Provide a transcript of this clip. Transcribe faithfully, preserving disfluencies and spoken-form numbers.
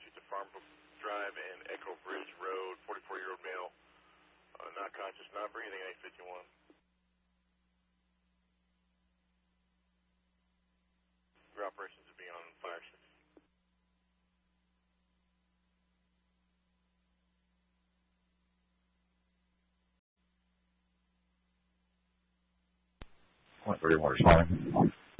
unconscious at Farmbrook Drive and Echo Bridge Road, forty-four-year-old male, uh, not conscious, not breathing, eight fifty-one. Your operations will be on fire six. Point three one, responding.